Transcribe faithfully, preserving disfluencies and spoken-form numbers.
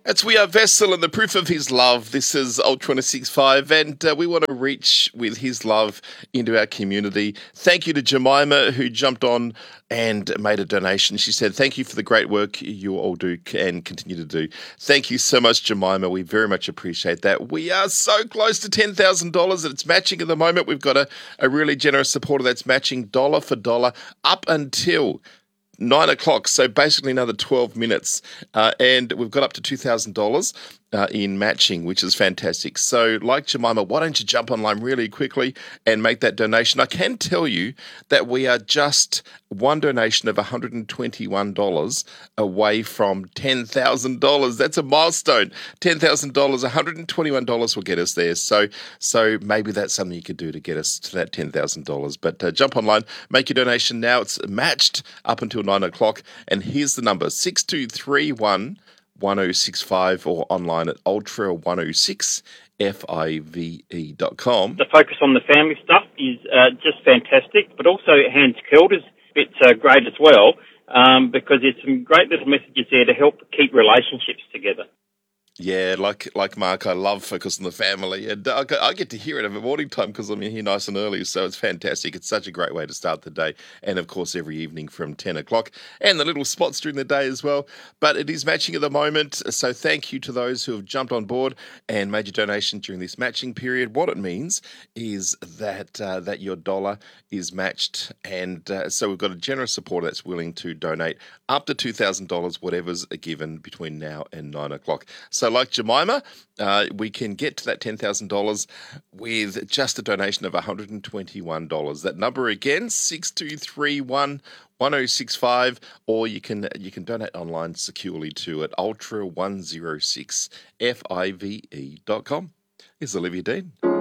It's We Are Vessel and the Proof of His Love. This is Ultra one oh six point five, and uh, we want to reach with His love into our community. Thank you to Jemima, who jumped on and made a donation. She said, thank you for the great work you all do and continue to do. Thank you so much, Jemima. We very much appreciate that. We are so close to ten thousand dollars and it's matching at the moment. We've got a, a really generous supporter that's matching dollar for dollar up until nine o'clock, so basically another twelve minutes, uh, and we've got up to two thousand dollars uh, in matching, which is fantastic. So like Jemima, why don't you jump online really quickly and make that donation? I can tell you that we are just one donation of one hundred twenty-one dollars away from ten thousand dollars. That's a milestone. ten thousand dollars, one hundred twenty-one dollars will get us there. So so maybe that's something you could do to get us to that ten thousand dollars. But uh, jump online, make your donation now. It's matched up until nine o'clock. And here's the number, six two three one, one oh six five, or online at ultra one oh six five dot com. The focus on the family stuff is uh, just fantastic, but also Hands Curled is it's uh, great as well, um, because there's some great little messages there to help keep relationships together. Yeah, like like Mark, I love Focus on the Family, and I, I get to hear it over morning time because I'm here nice and early, so it's fantastic. It's such a great way to start the day, and of course every evening from ten o'clock, and the little spots during the day as well. But it is matching at the moment, so thank you to those who have jumped on board and made your donation during this matching period. What it means is that uh, that your dollar is matched, and uh, so we've got a generous supporter that's willing to donate up to two thousand dollars, whatever's given between now and nine o'clock. So like Jemima, uh, we can get to that ten thousand dollars with just a donation of one hundred twenty-one dollars. That number again, six two three one, one oh six five, or you can you can donate online securely to at ultra one oh six five dot com. Here's Olivia Dean.